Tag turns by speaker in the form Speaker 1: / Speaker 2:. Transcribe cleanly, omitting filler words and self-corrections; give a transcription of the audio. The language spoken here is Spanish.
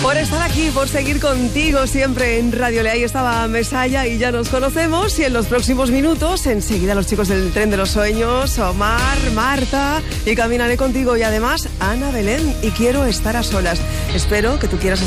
Speaker 1: Por estar aquí, por seguir contigo siempre en Radio Le. Ahí estaba Mesaya y ya nos conocemos. Y en los próximos minutos, enseguida los chicos del Tren de los Sueños, Omar, Marta, y caminaré contigo. Y además, Ana Belén, y quiero estar a solas. Espero que tú quieras estar